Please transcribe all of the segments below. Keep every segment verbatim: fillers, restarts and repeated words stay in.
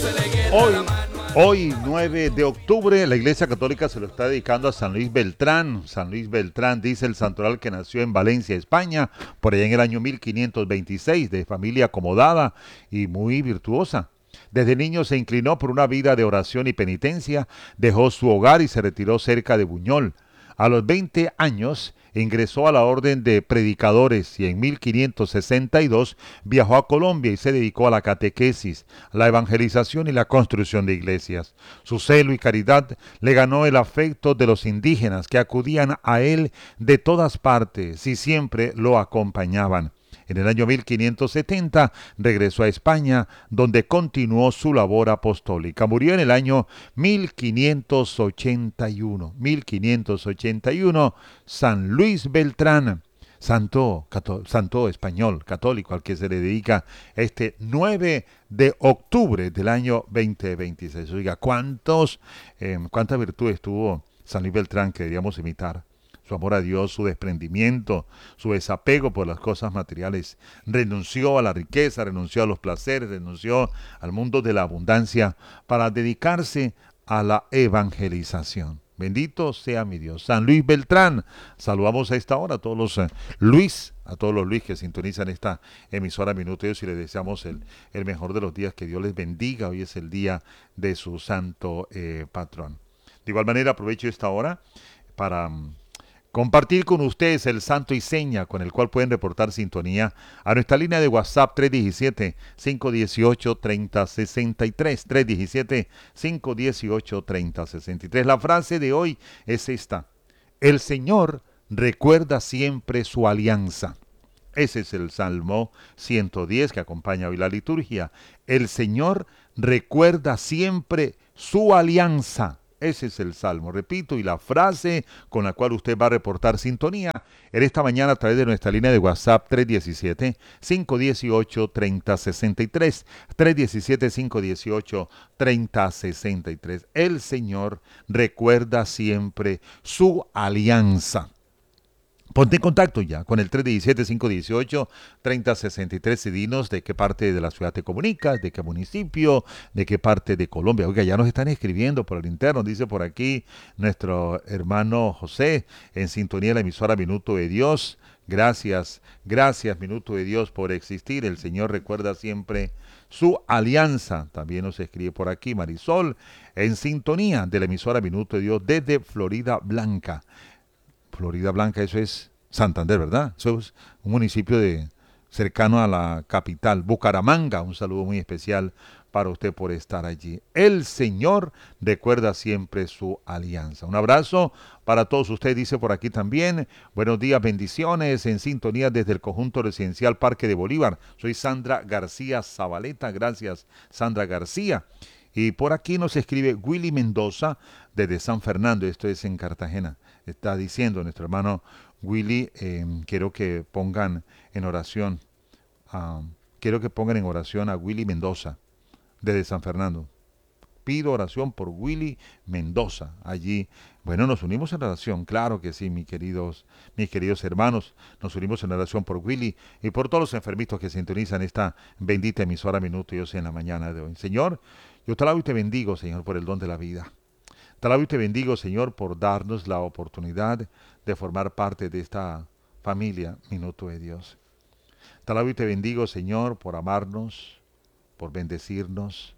Hoy, hoy nueve de octubre, la Iglesia Católica se lo está dedicando a San Luis Beltrán. San Luis Beltrán, dice el santoral, que nació en Valencia, España, por allá en el año mil quinientos veintiséis, de familia acomodada y muy virtuosa. Desde niño se inclinó por una vida de oración y penitencia, dejó su hogar y se retiró cerca de Buñol. A los veinte años ingresó a la orden de predicadores y en mil quinientos sesenta y dos viajó a Colombia y se dedicó a la catequesis, la evangelización y la construcción de iglesias. Su celo y caridad le ganó el afecto de los indígenas que acudían a él de todas partes y siempre lo acompañaban. En el año mil quinientos setenta regresó a España, donde continuó su labor apostólica. Murió en el año mil quinientos ochenta y uno. mil quinientos ochenta y uno, San Luis Beltrán, santo, cató, santo español católico al que se le dedica este nueve de octubre del año dos mil veintiséis. Oiga, ¿cuántos, eh, cuántas virtudes tuvo San Luis Beltrán que deberíamos imitar? Su amor a Dios, su desprendimiento, su desapego por las cosas materiales. Renunció a la riqueza, renunció a los placeres, renunció al mundo de la abundancia para dedicarse a la evangelización. Bendito sea mi Dios. San Luis Beltrán, saludamos a esta hora a todos los eh, Luis, a todos los Luis que sintonizan esta emisora Minuto de Dios y les deseamos el, el mejor de los días, que Dios les bendiga. Hoy es el día de su santo eh, patrón. De igual manera aprovecho esta hora para compartir con ustedes el santo y seña con el cual pueden reportar sintonía a nuestra línea de WhatsApp tres uno siete, cinco uno ocho, tres cero seis tres, tres uno siete, cinco uno ocho, tres cero seis tres. La frase de hoy es esta: el Señor recuerda siempre su alianza. Ese es el Salmo ciento diez que acompaña hoy la liturgia. El Señor recuerda siempre su alianza. Ese es el Salmo, repito, y la frase con la cual usted va a reportar sintonía en esta mañana a través de nuestra línea de WhatsApp tres uno siete, cinco uno ocho, tres cero seis tres, tres uno siete, cinco uno ocho, tres cero seis tres. El Señor recuerda siempre su alianza. Ponte en contacto ya con el tres uno siete, cinco uno ocho, tres cero seis tres y dinos de qué parte de la ciudad te comunicas, de qué municipio, de qué parte de Colombia. Oiga, ya nos están escribiendo por el interno, dice por aquí nuestro hermano José, en sintonía de la emisora Minuto de Dios. Gracias, gracias Minuto de Dios por existir. El Señor recuerda siempre su alianza. También nos escribe por aquí Marisol, en sintonía de la emisora Minuto de Dios desde Florida Blanca. Florida Blanca, eso es Santander, ¿verdad? Eso es un municipio de, cercano a la capital, Bucaramanga. Un saludo muy especial para usted por estar allí. El Señor recuerda siempre su alianza. Un abrazo para todos ustedes, dice por aquí también. Buenos días, bendiciones, en sintonía desde el conjunto residencial Parque de Bolívar. Soy Sandra García Zabaleta. Gracias, Sandra García. Y por aquí nos escribe Willy Mendoza desde San Fernando, esto es en Cartagena. Está diciendo nuestro hermano Willy, eh, quiero que pongan en oración, uh, quiero que pongan en oración a Willy Mendoza desde San Fernando. Pido oración por Willy Mendoza allí. Bueno, nos unimos en oración, claro que sí, mis queridos, mis queridos hermanos, nos unimos en oración por Willy y por todos los enfermitos que sintonizan esta bendita emisora Minuto y Dios en la mañana de hoy. Señor, yo te alabo y te bendigo, Señor, por el don de la vida. Te alabo y te bendigo, Señor, por darnos la oportunidad de formar parte de esta familia Minuto de Dios. Te alabo y te bendigo, Señor, por amarnos, por bendecirnos,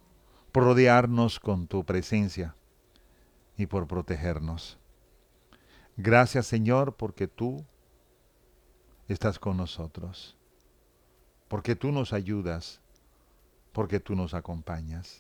por rodearnos con tu presencia y por protegernos. Gracias, Señor, porque tú estás con nosotros, porque tú nos ayudas, porque tú nos acompañas.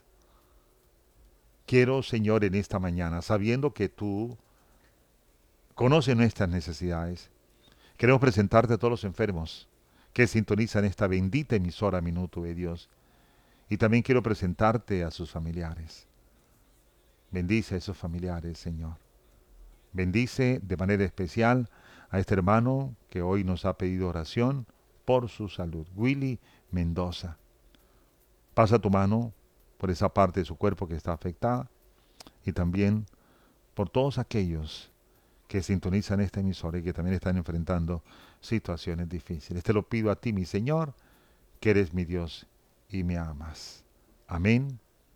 Quiero, Señor, en esta mañana, sabiendo que tú conoces nuestras necesidades, queremos presentarte a todos los enfermos que sintonizan esta bendita emisora Minuto de Dios. Y también quiero presentarte a sus familiares. Bendice a esos familiares, Señor. Bendice de manera especial a este hermano que hoy nos ha pedido oración por su salud, Willy Mendoza. Pasa tu mano por esa parte de su cuerpo que está afectada y también por todos aquellos que sintonizan esta emisora y que también están enfrentando situaciones difíciles. Te lo pido a ti, mi Señor, que eres mi Dios y me amas. Amén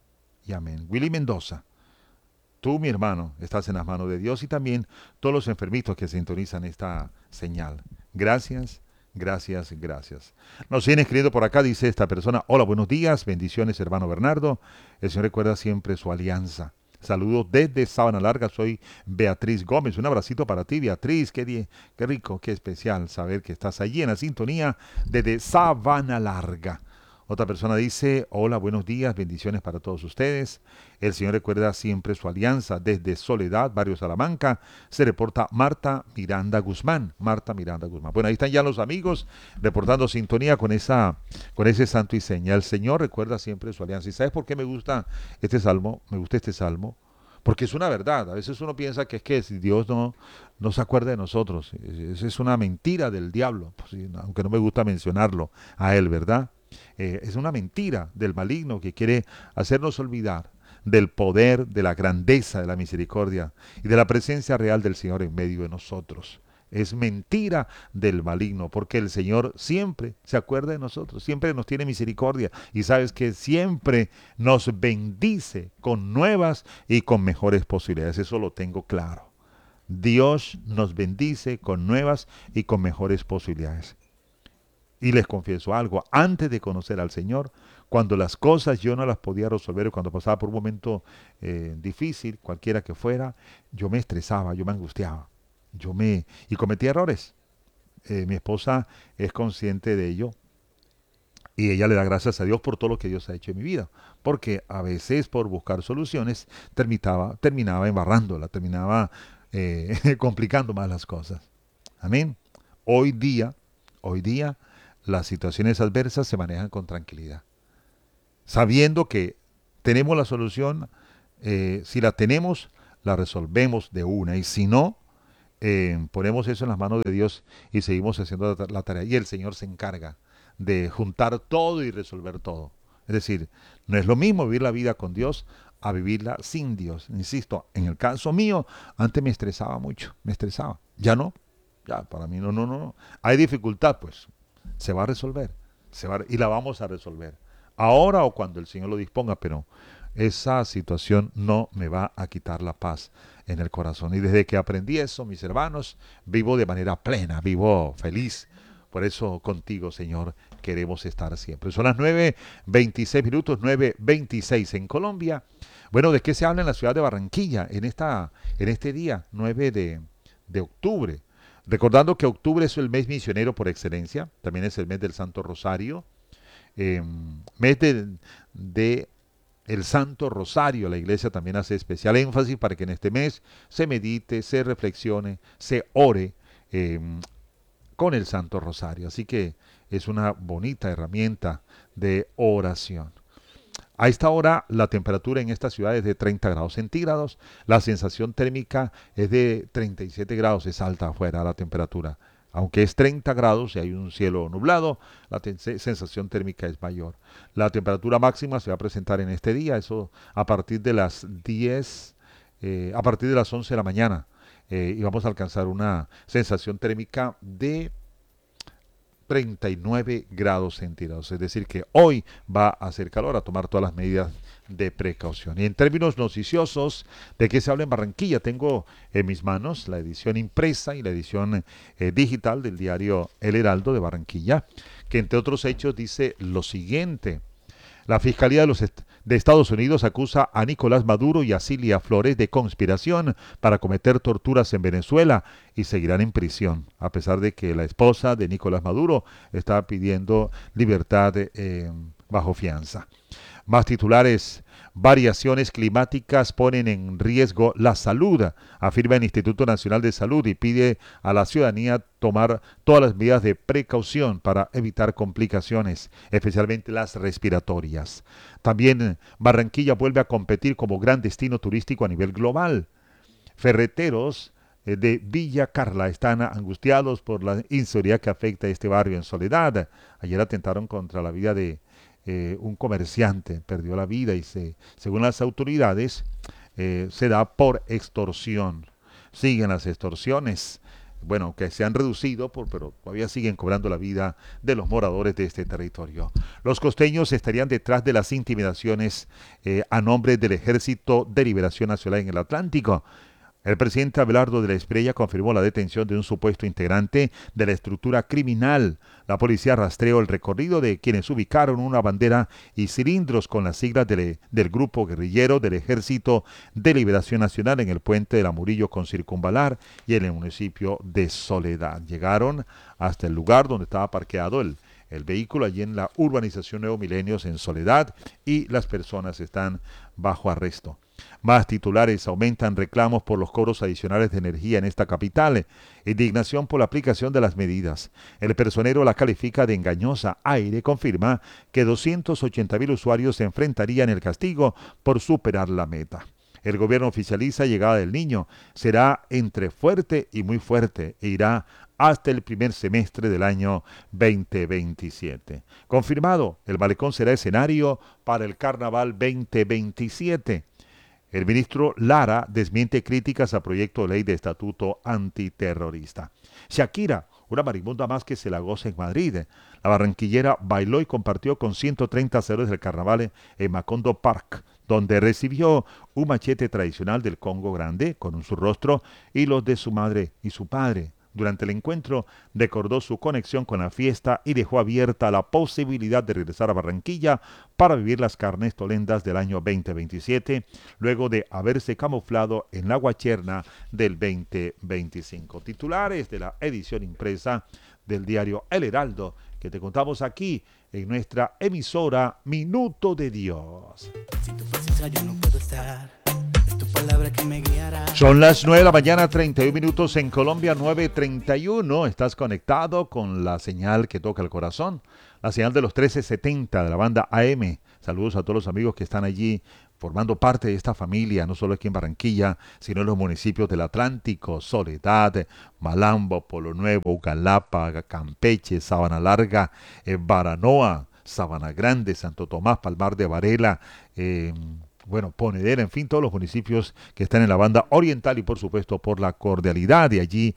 y amén. Willy Mendoza, tú, mi hermano, estás en las manos de Dios y también todos los enfermitos que sintonizan esta señal. Gracias, gracias, gracias. Nos viene escribiendo por acá, dice esta persona, hola, buenos días, bendiciones, hermano Bernardo. El Señor recuerda siempre su alianza. Saludos desde Sabana Larga, soy Beatriz Gómez. Un abracito para ti, Beatriz. Qué, die- qué rico, qué especial saber que estás allí en la sintonía desde Sabana Larga. Otra persona dice, hola, buenos días, bendiciones para todos ustedes. El Señor recuerda siempre su alianza. Desde Soledad, Barrio Salamanca, se reporta Marta Miranda Guzmán. Marta Miranda Guzmán. Bueno, ahí están ya los amigos reportando sintonía con esa, con ese santo y seña. El Señor recuerda siempre su alianza. ¿Y sabes por qué me gusta este salmo? Me gusta este salmo. Porque es una verdad. A veces uno piensa que es que si Dios no, no se acuerda de nosotros. Esa es una mentira del diablo. Pues sí, aunque no me gusta mencionarlo a él, ¿verdad? Eh, es una mentira del maligno que quiere hacernos olvidar del poder, de la grandeza, de la misericordia y de la presencia real del Señor en medio de nosotros. Es mentira del maligno, porque el Señor siempre se acuerda de nosotros, siempre nos tiene misericordia y sabes que siempre nos bendice con nuevas y con mejores posibilidades. Eso lo tengo claro. Dios nos bendice con nuevas y con mejores posibilidades. Y les confieso algo, antes de conocer al Señor, cuando las cosas yo no las podía resolver, cuando pasaba por un momento eh, difícil, cualquiera que fuera, yo me estresaba, yo me angustiaba, yo me y cometía errores. Eh, mi esposa es consciente de ello y ella le da gracias a Dios por todo lo que Dios ha hecho en mi vida, porque a veces por buscar soluciones terminaba, terminaba embarrándola, terminaba eh, complicando más las cosas. Amén. Hoy día, hoy día las situaciones adversas se manejan con tranquilidad, sabiendo que tenemos la solución, eh, si la tenemos, la resolvemos de una, y si no, eh, ponemos eso en las manos de Dios y seguimos haciendo la, la tarea, y el Señor se encarga de juntar todo y resolver todo. Es decir, no es lo mismo vivir la vida con Dios a vivirla sin Dios. Insisto, en el caso mío, antes me estresaba mucho, me estresaba, ya no, ya para mí no, no, no, no. Hay dificultad, pues se va a resolver, se va a- y la vamos a resolver. Ahora o cuando el Señor lo disponga, pero esa situación no me va a quitar la paz en el corazón. Y desde que aprendí eso, mis hermanos, vivo de manera plena, vivo feliz. Por eso contigo, Señor, queremos estar siempre. Son las nueve veintiséis minutos, nueve veintiséis en Colombia. Bueno, ¿de qué se habla en la ciudad de Barranquilla en, esta, en este día, nueve de, de octubre? Recordando que octubre es el mes misionero por excelencia, también es el mes del Santo Rosario, eh, mes de, de el Santo Rosario. La iglesia también hace especial énfasis para que en este mes se medite, se reflexione, se ore eh, con el Santo Rosario. Así que es una bonita herramienta de oración. A esta hora la temperatura en esta ciudad es de treinta grados centígrados, la sensación térmica es de treinta y siete grados, es alta afuera la temperatura. Aunque es treinta grados y hay un cielo nublado, la ten- se- sensación térmica es mayor. La temperatura máxima se va a presentar en este día, eso a partir de las diez, eh, a partir de las once de la mañana, eh, y vamos a alcanzar una sensación térmica de treinta y nueve grados centígrados. Es decir, que hoy va a hacer calor, a tomar todas las medidas de precaución. Y en términos noticiosos, ¿de qué se habla en Barranquilla? Tengo en mis manos la edición impresa y la edición eh, digital del diario El Heraldo de Barranquilla, que entre otros hechos dice lo siguiente. La Fiscalía de, los est de Estados Unidos acusa a Nicolás Maduro y a Cilia Flores de conspiración para cometer torturas en Venezuela y seguirán en prisión, a pesar de que la esposa de Nicolás Maduro está pidiendo libertad eh, bajo fianza. Más titulares. Variaciones climáticas ponen en riesgo la salud, afirma el Instituto Nacional de Salud y pide a la ciudadanía tomar todas las medidas de precaución para evitar complicaciones, especialmente las respiratorias. También Barranquilla vuelve a competir como gran destino turístico a nivel global. Ferreteros eh, de Villa Carla están angustiados por la inseguridad que afecta a este barrio en Soledad. Ayer atentaron contra la vida de eh, un comerciante, perdió la vida y se, según las autoridades eh, se da por extorsión. Siguen las extorsiones bueno, que se han reducido, por, pero todavía siguen cobrando la vida de los moradores de este territorio. Los costeños estarían detrás de las intimidaciones eh, a nombre del Ejército de Liberación Nacional en el Atlántico. El presidente Abelardo de la Espriella confirmó la detención de un supuesto integrante de la estructura criminal. La policía rastreó el recorrido de quienes ubicaron una bandera y cilindros con las siglas del, del grupo guerrillero del Ejército de Liberación Nacional en el puente de la Murillo con Circunvalar y en el municipio de Soledad. Llegaron hasta el lugar donde estaba parqueado el, el vehículo, allí en la urbanización Nuevo Milenios en Soledad, y las personas están bajo arresto. Más titulares: aumentan reclamos por los cobros adicionales de energía en esta capital. Indignación por la aplicación de las medidas. El personero la califica de engañosa. Aire confirma que doscientos ochenta mil usuarios se enfrentarían el castigo por superar la meta. El gobierno oficializa llegada del niño. Será entre fuerte y muy fuerte e irá hasta el primer semestre del año veinte veintisiete. Confirmado, el malecón será escenario para el carnaval veinte veintisiete. El ministro Lara desmiente críticas a proyecto de ley de estatuto antiterrorista. Shakira, una marimbunda más que se la goza en Madrid. La barranquillera bailó y compartió con ciento treinta seguidores del carnaval en Macondo Park, donde recibió un machete tradicional del Congo Grande con su rostro y los de su madre y su padre. Durante el encuentro recordó su conexión con la fiesta y dejó abierta la posibilidad de regresar a Barranquilla para vivir las carnestolendas del año veinte veintisiete, luego de haberse camuflado en la guacherna del veinte veinticinco. Titulares de la edición impresa del diario El Heraldo, que te contamos aquí en nuestra emisora Minuto de Dios. Si tú pasas, yo no puedo estar. Tu palabra que me guiará. Son las nueve de la mañana, treinta y un minutos en Colombia, nueve treinta y uno. Estás conectado con la señal que toca el corazón, la señal de los trece setenta de la banda A M. Saludos a todos los amigos que están allí formando parte de esta familia, no solo aquí en Barranquilla, sino en los municipios del Atlántico: Soledad, Malambo, Polo Nuevo, Ugalapa, Campeche, Sabana Larga, eh, Baranoa, Sabana Grande, Santo Tomás, Palmar de Varela, eh, bueno, Ponedera, en fin, todos los municipios que están en la banda oriental, y por supuesto por la cordialidad de allí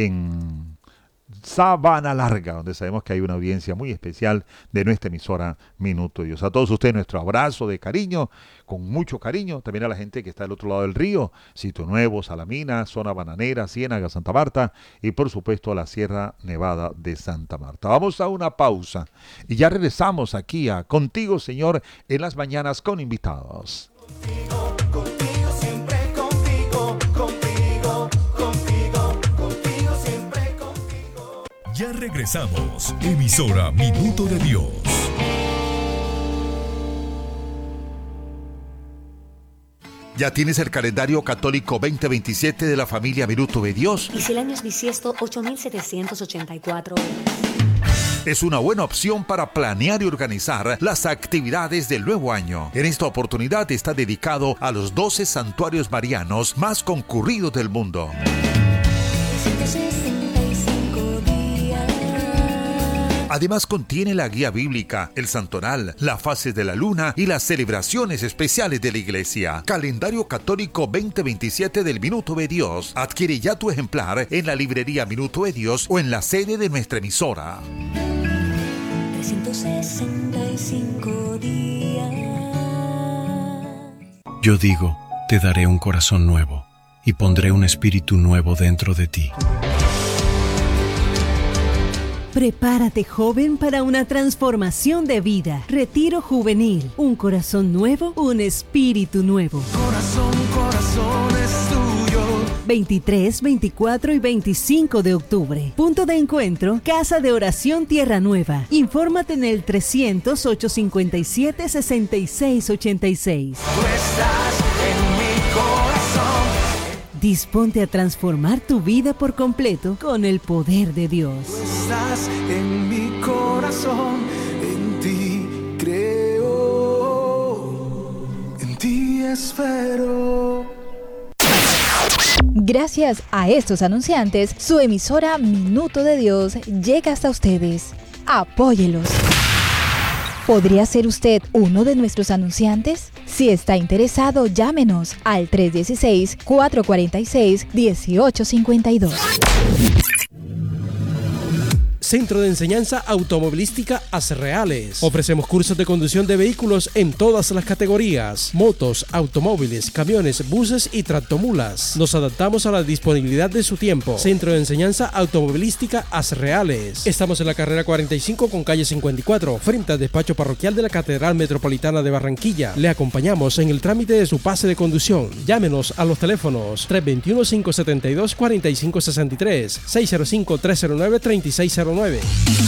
en Sabana Larga, donde sabemos que hay una audiencia muy especial de nuestra emisora Minuto de Dios. A todos ustedes nuestro abrazo de cariño, con mucho cariño, también a la gente que está del otro lado del río, Sitio Nuevo, Salamina, Zona Bananera, Ciénaga, Santa Marta, y por supuesto a la Sierra Nevada de Santa Marta. Vamos a una pausa y ya regresamos aquí a Contigo, Señor, en las mañanas con invitados. Contigo, contigo, siempre contigo, contigo, contigo, contigo, siempre contigo. Ya regresamos, emisora Minuto de Dios. ¿Ya tienes el calendario católico veinte veintisiete de la familia Minuto de Dios? Y si el año es bisiesto, ocho mil setecientos ochenta y cuatro. Es una buena opción para planear y organizar las actividades del nuevo año. En esta oportunidad está dedicado a los doce santuarios marianos más concurridos del mundo. Además contiene la guía bíblica, el santoral, las fases de la luna y las celebraciones especiales de la iglesia. Calendario católico veinte veintisiete del Minuto de Dios. Adquiere ya tu ejemplar en la librería Minuto de Dios o en la sede de nuestra emisora. trescientos sesenta y cinco días. Yo digo, te daré un corazón nuevo y pondré un espíritu nuevo dentro de ti. Prepárate, joven, para una transformación de vida. Retiro juvenil. Un corazón nuevo, un espíritu nuevo. Corazón, corazón es tuyo. veintitrés, veinticuatro y veinticinco de octubre. Punto de encuentro, Casa de Oración Tierra Nueva. Infórmate en el trescientos, ochocientos cincuenta y siete, sesenta y seis ochenta y seis. Tú estás en mi corazón. Disponte a transformar tu vida por completo con el poder de Dios. Tú estás en mi corazón, en ti creo, en ti espero. Gracias a estos anunciantes, su emisora Minuto de Dios llega hasta ustedes. Apóyelos. ¿Podría ser usted uno de nuestros anunciantes? Si está interesado, llámenos al tres uno seis, cuatro cuatro seis, uno ocho cinco dos. Centro de Enseñanza Automovilística Asreales. Ofrecemos cursos de conducción de vehículos en todas las categorías: motos, automóviles, camiones, buses y tractomulas. Nos adaptamos a la disponibilidad de su tiempo. Centro de Enseñanza Automovilística Asreales. Estamos en la carrera cuarenta y cinco con calle cincuenta y cuatro, frente al despacho parroquial de la Catedral Metropolitana de Barranquilla. Le acompañamos en el trámite de su pase de conducción. Llámenos a los teléfonos tres dos uno, cinco siete dos, cuatro cinco seis tres, seis cero cinco, tres cero nueve, tres seis cero nueve.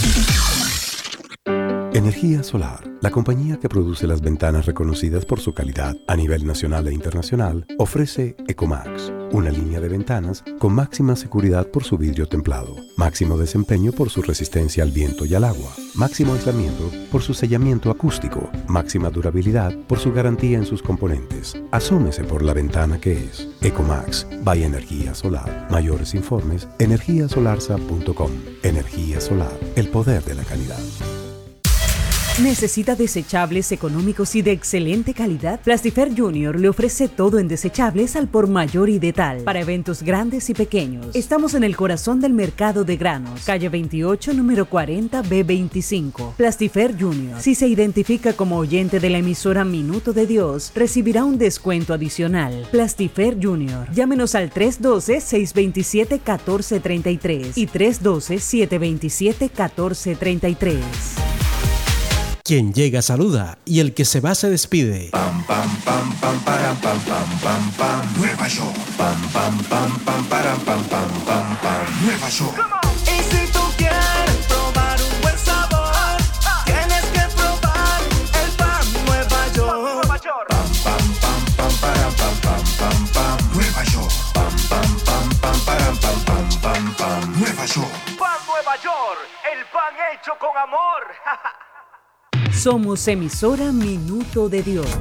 Energía Solar, la compañía que produce las ventanas reconocidas por su calidad a nivel nacional e internacional, ofrece Ecomax, una línea de ventanas con máxima seguridad por su vidrio templado, máximo desempeño por su resistencia al viento y al agua, máximo aislamiento por su sellamiento acústico, máxima durabilidad por su garantía en sus componentes. Asómese por la ventana que es Ecomax by Energía Solar. Mayores informes, energía solarsa punto com. Energía Solar, el poder de la calidad. ¿Necesita desechables económicos y de excelente calidad? Plastifer Junior le ofrece todo en desechables al por mayor y de tal, para eventos grandes y pequeños. Estamos en el corazón del mercado de granos, calle veintiocho, número cuarenta B veinticinco. Plastifer Junior. Si se identifica como oyente de la emisora Minuto de Dios, recibirá un descuento adicional. Plastifer Junior. Llámenos al tres uno dos, seis dos siete, uno cuatro tres tres y tres uno dos, siete dos siete, uno cuatro tres tres. Quien llega saluda y el que se va se despide. Pam, pam, pam, pam, param, pam, pam, pam, pam. Nueva York. Pam, pam, pam, pam, param, pam, pam, pam, pam. Nueva York. Y si tú quieres probar un buen sabor, tienes que probar el pan Nueva York. Pam, pam, pam, pam, param, pam, pam, pam, pam. Nueva York. Pam, pam, pam, pam, param, pam, pam, pam, pam. Nueva York. Pan Nueva York, el pan hecho con amor. Somos emisora Minuto de Dios.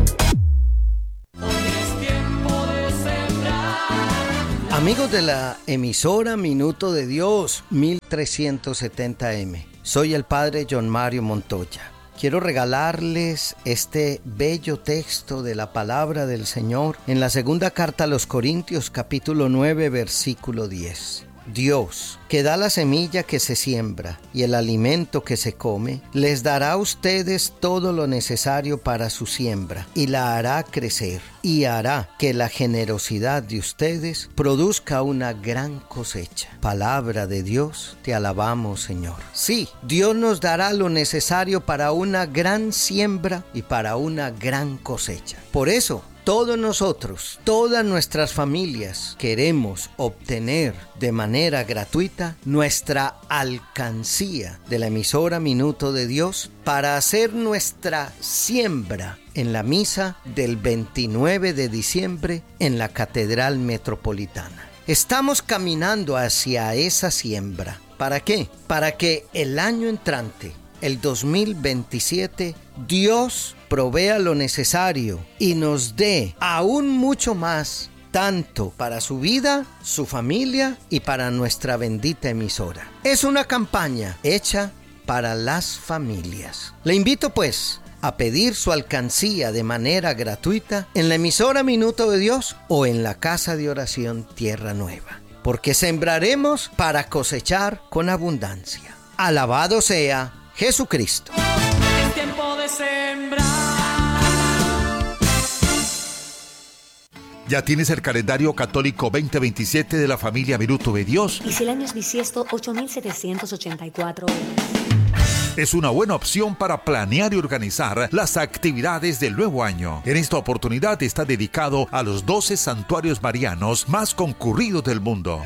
Amigos de la emisora Minuto de Dios mil trescientos setenta eme, soy el padre John Mario Montoya. Quiero regalarles este bello texto de la palabra del Señor en la segunda carta a los Corintios, capítulo nueve, versículo diez. Dios, que da la semilla que se siembra y el alimento que se come, les dará a ustedes todo lo necesario para su siembra y la hará crecer, y hará que la generosidad de ustedes produzca una gran cosecha. Palabra de Dios, te alabamos, Señor. Sí, Dios nos dará lo necesario para una gran siembra y para una gran cosecha. Por eso, todos nosotros, todas nuestras familias, queremos obtener de manera gratuita nuestra alcancía de la emisora Minuto de Dios para hacer nuestra siembra en la misa del veintinueve de diciembre en la Catedral Metropolitana. Estamos caminando hacia esa siembra. ¿Para qué? Para que el año entrante, el dos mil veintisiete, Dios provea lo necesario y nos dé aún mucho más, tanto para su vida, su familia y para nuestra bendita emisora. Es una campaña hecha para las familias. Le invito pues a pedir su alcancía de manera gratuita en la emisora Minuto de Dios o en la casa de oración Tierra Nueva, porque sembraremos para cosechar con abundancia. Alabado sea Jesucristo. Es tiempo de sembrar. ¿Ya tienes el calendario católico veinte veintisiete de la familia Minuto de Dios? Y si el año es bisiesto, ocho mil setecientos ochenta y cuatro. Es una buena opción para planear y organizar las actividades del nuevo año. En esta oportunidad está dedicado a los doce santuarios marianos más concurridos del mundo.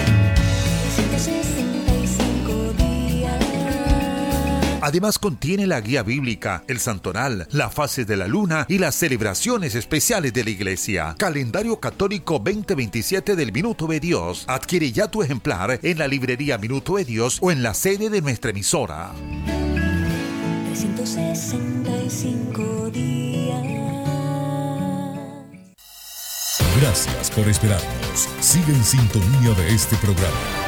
Además contiene la guía bíblica, el santoral, las fases de la luna y las celebraciones especiales de la iglesia. Calendario católico veinte veintisiete del Minuto de Dios. Adquiere ya tu ejemplar en la librería Minuto de Dios o en la sede de nuestra emisora. trescientos sesenta y cinco días. Gracias por esperarnos. Sigue en sintonía de este programa.